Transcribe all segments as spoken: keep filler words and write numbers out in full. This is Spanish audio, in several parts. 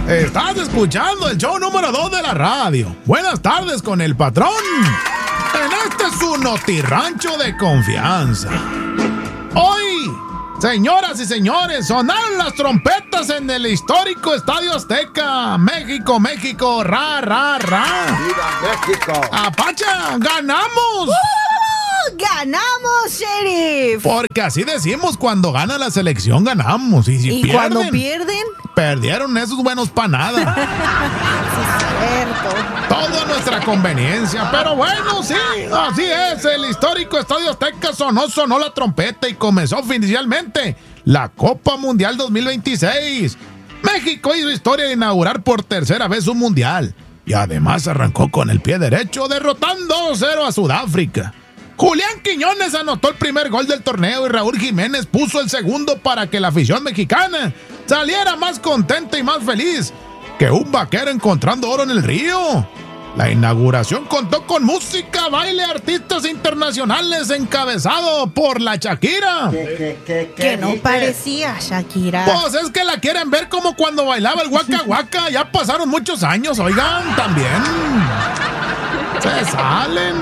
Estás escuchando el show número dos de la radio. Buenas tardes con el patrón. En este su notirrancho de confianza. Hoy, señoras y señores, sonaron las trompetas en el histórico Estadio Azteca. México, México, ra, ra, ra. ¡Viva México! ¡Apacha! ¡Ganamos! ¡Uh! ¡Ganamos, sheriff! Porque así decimos, cuando gana la selección ganamos. Y si ¿Y pierden, cuando pierden? Perdieron esos buenos para nada. Cierto. Todo a nuestra conveniencia. Pero bueno, sí, así es. El histórico Estadio Azteca sonó, sonó la trompeta y comenzó oficialmente la Copa Mundial dos mil veintiséis. México hizo historia de inaugurar por tercera vez un mundial. Y además arrancó con el pie derecho, derrotando dos cero a Sudáfrica. Julián Quiñones anotó el primer gol del torneo y Raúl Jiménez puso el segundo para que la afición mexicana saliera más contenta y más feliz que un vaquero encontrando oro en el río. La inauguración contó con música, baile, artistas internacionales encabezado por la Shakira. ¿Qué, qué, qué, qué Que no dices? parecía Shakira. Pues es que la quieren ver como cuando bailaba el Waka Waka. Ya pasaron muchos años, oigan, también. Se salen.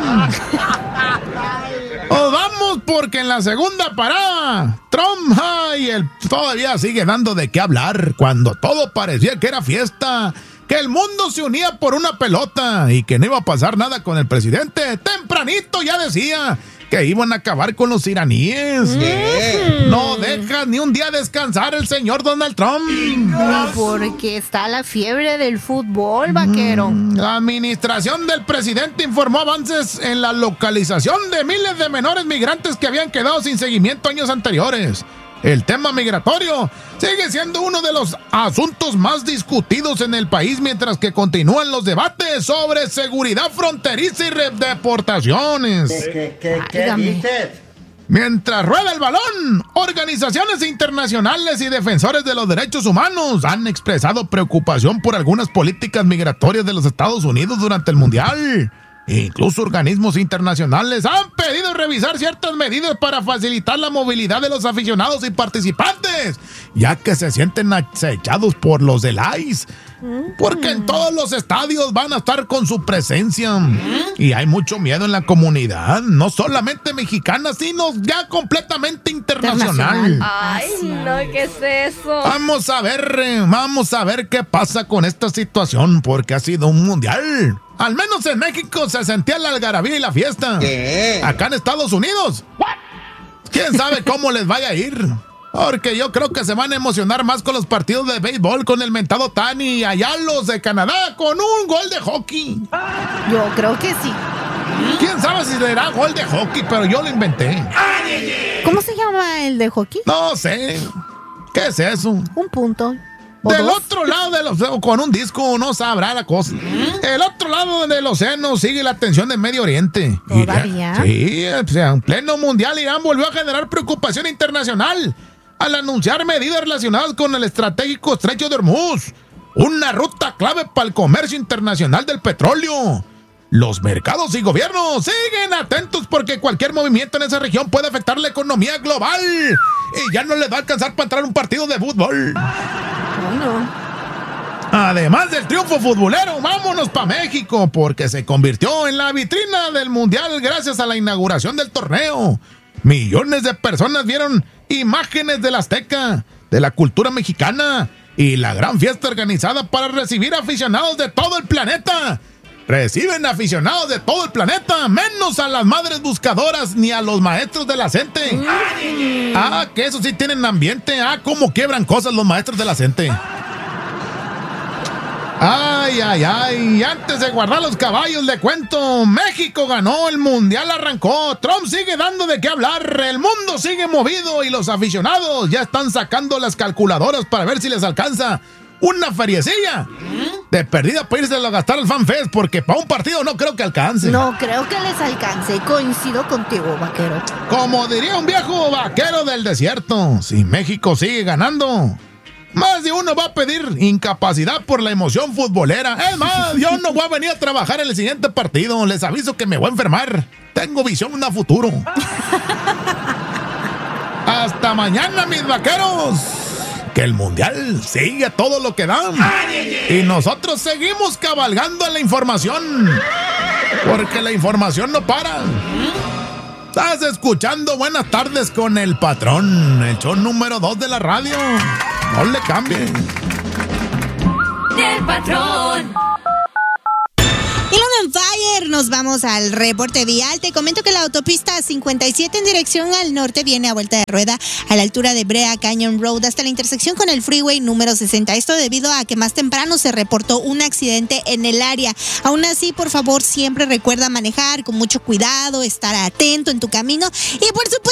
O vamos porque en la segunda parada Trump ay, el, todavía sigue dando de qué hablar cuando todo parecía que era fiesta, que el mundo se unía por una pelota y que no iba a pasar nada con el presidente. Tempranito ya decía que iban a acabar con los iraníes. ¿Qué? No deja ni un día descansar el señor Donald Trump. Porque está la fiebre del fútbol, vaquero. La administración del presidente informó avances en la localización de miles de menores migrantes que habían quedado sin seguimiento años anteriores. El tema migratorio sigue siendo uno de los asuntos más discutidos en el país mientras que continúan los debates sobre seguridad fronteriza y deportaciones. ¿Qué, qué, qué, qué Válgame. dices? Mientras rueda el balón, organizaciones internacionales y defensores de los derechos humanos han expresado preocupación por algunas políticas migratorias de los Estados Unidos durante el Mundial. Incluso organismos internacionales han pedido revisar ciertas medidas para facilitar la movilidad de los aficionados y participantes, ya que se sienten acechados por los del I C E. Porque en todos los estadios van a estar con su presencia. Y hay mucho miedo en la comunidad, no solamente mexicana, sino ya completamente internacional. Internacional. Ay, no, ¿qué es eso? Vamos a ver, eh, vamos a ver qué pasa con esta situación, porque ha sido un mundial. Al menos en México se sentía la algarabía y la fiesta. ¿Qué? Acá en Estados Unidos, quién sabe cómo les vaya a ir. Porque yo creo que se van a emocionar más con los partidos de béisbol, con el mentado Tani, y allá los de Canadá con un gol de hockey. Yo creo que sí. Quién sabe si será gol de hockey, pero yo lo inventé. ¿Cómo se llama el de hockey? No sé. ¿Qué es eso? Un punto. ¿O Del dos? otro lado del océano, con un disco no sabrá la cosa. El otro lado del océano sigue la tensión del Medio Oriente. ¿Todavía? Irán- sí, o sea, en pleno mundial Irán volvió a generar preocupación internacional al anunciar medidas relacionadas con el estratégico estrecho de Hormuz, una ruta clave para el comercio internacional del petróleo. Los mercados y gobiernos siguen atentos porque cualquier movimiento en esa región puede afectar la economía global y ya no les va a alcanzar para entrar un partido de fútbol. Bueno. Además del triunfo futbolero, vámonos para México porque se convirtió en la vitrina del mundial gracias a la inauguración del torneo. Millones de personas vieron imágenes del Azteca, de la cultura mexicana y la gran fiesta organizada para recibir aficionados de todo el planeta. Reciben aficionados de todo el planeta, menos a las madres buscadoras ni a los maestros de la CENTE. Ah, que eso sí tienen ambiente. Ah, cómo quiebran cosas los maestros de la CENTE. Ay, ay, ay. Antes de guardar los caballos, le cuento. México ganó, el mundial arrancó. Trump sigue dando de qué hablar. El mundo sigue movido y los aficionados ya están sacando las calculadoras para ver si les alcanza una feriecilla de perdida para irse a gastar al FanFest, porque para un partido no creo que alcance. No creo que les alcance. Coincido contigo, vaquero. Como diría un viejo vaquero del desierto, si México sigue ganando, más de uno va a pedir incapacidad por la emoción futbolera. Es más, yo no voy a venir a trabajar en el siguiente partido. Les aviso que me voy a enfermar. Tengo visión a futuro. Hasta mañana, mis vaqueros. que el mundial sigue a todo lo que da. Y nosotros seguimos cabalgando en la información, porque la información no para. Estás escuchando Buenas Tardes con el Patrón, el show número dos de la radio. No le cambien. El Patrón. Y luego en Fire nos vamos al reporte vial. Te comento que la autopista cincuenta y siete en dirección al norte viene a vuelta de rueda a la altura de Brea Canyon Road hasta la intersección con el freeway número sesenta. Esto debido a que más temprano se reportó un accidente en el área. Aún así, por favor, siempre recuerda manejar con mucho cuidado, estar atento en tu camino y por supuesto